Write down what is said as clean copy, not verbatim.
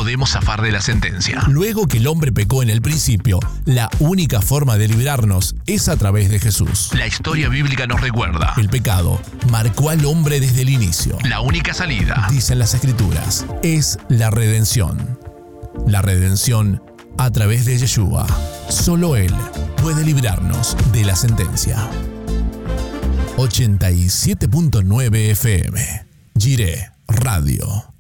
podemos zafar de la sentencia. Luego que el hombre pecó en el principio, la única forma de librarnos es a través de Jesús. La historia bíblica nos recuerda. El pecado marcó al hombre desde el inicio. La única salida, dicen las Escrituras, es la redención. La redención a través de Yeshua. Solo Él puede librarnos de la sentencia. 87.9 FM. Jireh Radio.